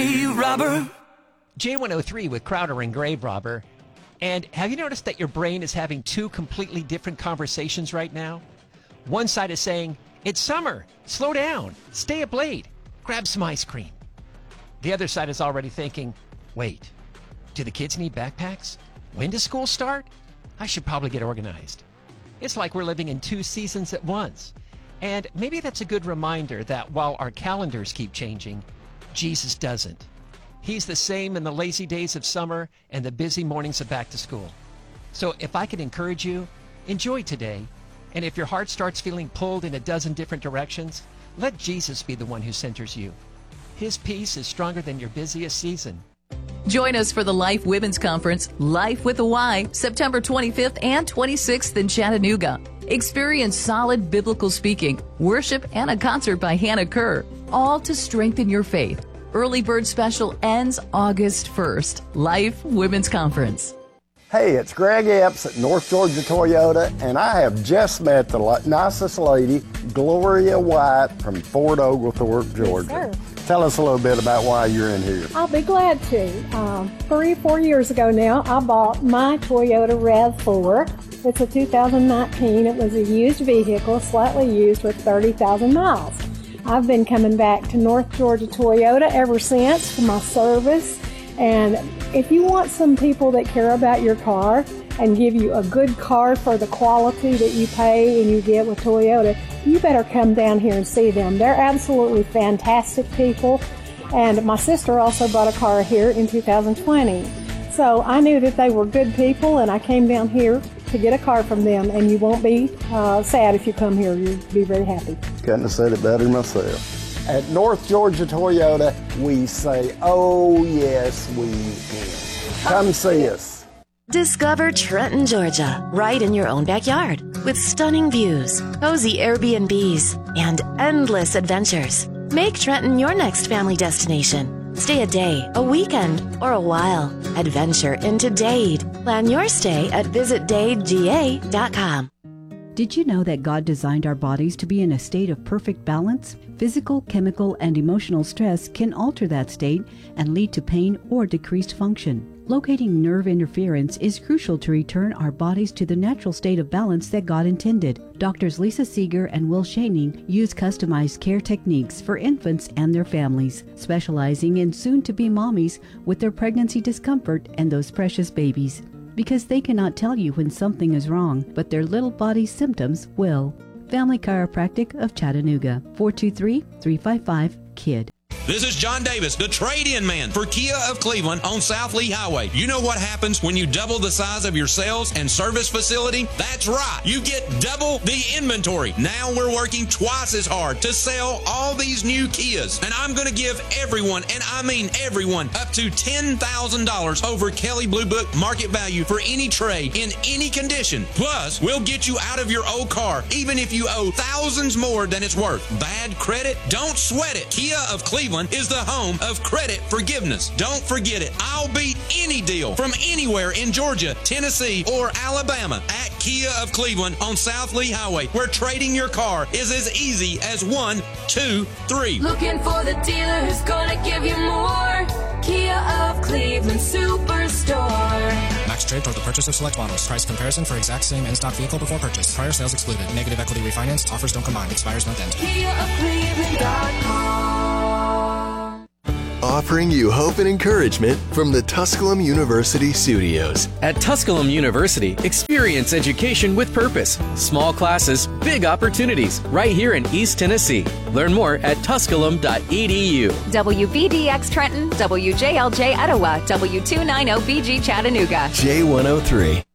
grave robber. J103 with Crowder and Grave Robber. And have you noticed that your brain is having two completely different conversations right now? One side is saying, it's summer, slow down, stay up late, grab some ice cream. The other side is already thinking, wait, do the kids need backpacks? When does school start? I should probably get organized. It's like we're living in two seasons at once. And maybe that's a good reminder that while our calendars keep changing, Jesus doesn't. He's the same in the lazy days of summer and the busy mornings of back to school. So if I could encourage you, enjoy today. And if your heart starts feeling pulled in a dozen different directions, let Jesus be the one who centers you. His peace is stronger than your busiest season. Join us for the Life Women's Conference, Life with a Y, September 25th and 26th in Chattanooga. Experience solid biblical speaking, worship, and a concert by Hannah Kerr, all to strengthen your faith. Early bird special ends August 1st. Life Women's Conference. Hey, it's Greg Epps at North Georgia Toyota, and I have just met the nicest lady, Gloria White from Fort Oglethorpe, Georgia. Yes, tell us a little bit about why you're in here. I'll be glad to. 3-4 years ago now, I bought my Toyota RAV4. It's a 2019. It was a used vehicle, slightly used with 30,000 miles. I've been coming back to North Georgia Toyota ever since for my service. And if you want some people that care about your car and give you a good car for the quality that you pay and you get with Toyota, you better come down here and see them. They're absolutely fantastic people. And my sister also bought a car here in 2020. So I knew that they were good people, and I came down here to get a car from them, and you won't be sad if you come here. You'll be very happy. Couldn't have said it better myself. At North Georgia Toyota, we say, oh, yes, we can. Come see us. Discover Trenton, Georgia, right in your own backyard, with stunning views, cozy Airbnbs, and endless adventures. Make Trenton your next family destination. Stay a day, a weekend, or a while. Adventure into Dade. Plan your stay at visitdadega.com. Did you know that God designed our bodies to be in a state of perfect balance? Physical, chemical, and emotional stress can alter that state and lead to pain or decreased function. Locating nerve interference is crucial to return our bodies to the natural state of balance that God intended. Doctors Lisa Seeger and Will Shaning use customized care techniques for infants and their families, specializing in soon-to-be mommies with their pregnancy discomfort and those precious babies. Because they cannot tell you when something is wrong, but their little body symptoms will. Family Chiropractic of Chattanooga, 423-355-KID. This is John Davis, the trade-in man for Kia of Cleveland on South Lee Highway. You know what happens when you double the size of your sales and service facility? That's right. You get double the inventory. Now we're working twice as hard to sell all these new Kias. And I'm going to give everyone, and I mean everyone, up to $10,000 over Kelley Blue Book market value for any trade in any condition. Plus, we'll get you out of your old car, even if you owe thousands more than it's worth. Bad credit? Don't sweat it. Kia of Cleveland is the home of credit forgiveness. Don't forget it. I'll beat any deal from anywhere in Georgia, Tennessee, or Alabama at Kia of Cleveland on South Lee Highway, where trading your car is as easy as 1, 2, 3. Looking for the dealer who's gonna give you more. Kia of Cleveland Superstore. Max trade toward the purchase of select models. Price comparison for exact same in-stock vehicle before purchase. Prior sales excluded. Negative equity refinanced. Offers don't combine. Expires month end. KiaofCleveland.com. Offering you hope and encouragement from the Tusculum University studios. At Tusculum University, experience education with purpose. Small classes, big opportunities, right here in East Tennessee. Learn more at tusculum.edu. WVDX Trenton, WJLJ Etowah, W290BG Chattanooga. J103.